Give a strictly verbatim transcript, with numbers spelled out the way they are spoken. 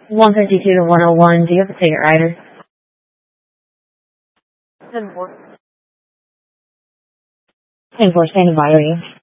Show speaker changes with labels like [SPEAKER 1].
[SPEAKER 1] one fifty-two to one oh one, do you have a ticket rider? ten four. ten four, standing by, are you?